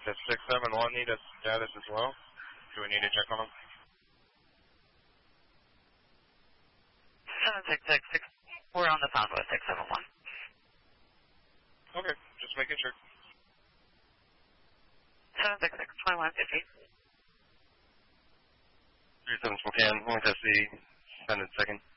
Does 671 need a status as well? Do we need to check on them? 7666, we're on the phone with 671. Okay, just making sure. 766-2150. 37 Spokane, only test the 10 second.